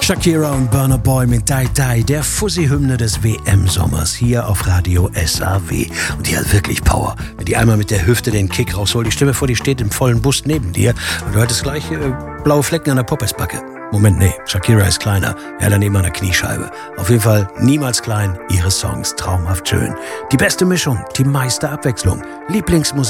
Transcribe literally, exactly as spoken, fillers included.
Shakira und Burna Boy mit Die Die, der Fussi-Hymne des W M-Sommers hier auf Radio S A W. Und die hat wirklich Power. Wenn die einmal mit der Hüfte den Kick rausholt, die Stimme vor, die steht im vollen Bus neben dir und du hattest gleich äh, blaue Flecken an der Poppesbacke. Moment, nee, Shakira ist kleiner. Ja, daneben an der Kniescheibe. Auf jeden Fall niemals klein, ihre Songs traumhaft schön. Die beste Mischung, die meiste Abwechslung, Lieblingsmusik.